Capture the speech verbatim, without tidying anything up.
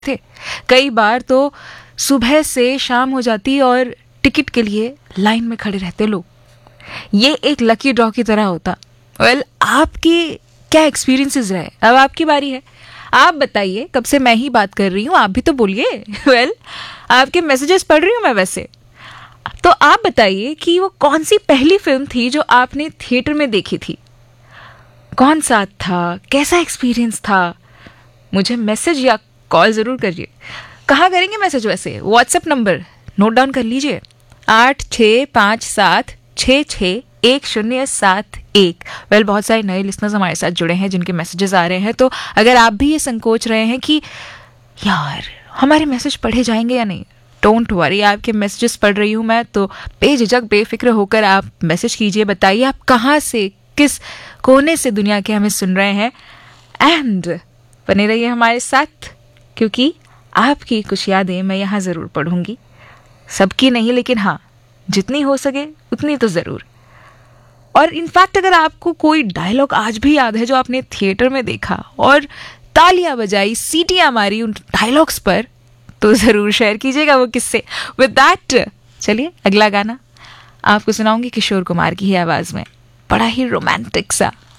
थे। कई बार तो सुबह से शाम हो जाती और टिकट के लिए लाइन में खड़े रहते लोग। ये एक लकी ड्रॉ की तरह होता। वेल well, आपकी क्या एक्सपीरियंसेस रहे? अब आपकी बारी है, आप बताइए। कब से मैं ही बात कर रही हूँ, आप भी तो बोलिए। वेल well, आपके मैसेजेस पढ़ रही हूँ मैं वैसे। तो आप बताइए कि वो कौन सी पहली फिल्म थी जो आपने थिएटर में देखी थी, कौन सा था, कैसा एक्सपीरियंस था? मुझे मैसेज या कॉल ज़रूर करिए। कहाँ करेंगे मैसेज वैसे? व्हाट्सएप नंबर नोट डाउन कर लीजिए, आठ छः पाँच सात छः छः एक शून्य सात एक। वेल बहुत सारे नए लिसनर्स हमारे साथ जुड़े हैं जिनके मैसेजेस आ रहे हैं, तो अगर आप भी ये संकोच रहे हैं कि यार हमारे मैसेज पढ़े जाएंगे या नहीं, डोंट वरी, आपके मैसेजेस पढ़ रही हूँ मैं, तो बेझिझक बेफिक्र होकर आप मैसेज कीजिए। बताइए आप कहाँ से, किस कोने से दुनिया के हमें सुन रहे हैं, एंड बने रहिए हमारे साथ, क्योंकि आपकी कुछ यादें मैं यहाँ ज़रूर पढ़ूंगी। सबकी नहीं, लेकिन हाँ जितनी हो सके उतनी तो ज़रूर। और इनफैक्ट अगर आपको कोई डायलॉग आज भी याद है जो आपने थिएटर में देखा और तालियां बजाई, सीटियां मारी उन डायलॉग्स पर, तो ज़रूर शेयर कीजिएगा वो किससे। विद दैट चलिए अगला गाना आपको सुनाऊंगी किशोर कुमार की ही आवाज़ में, बड़ा ही रोमांटिक सा।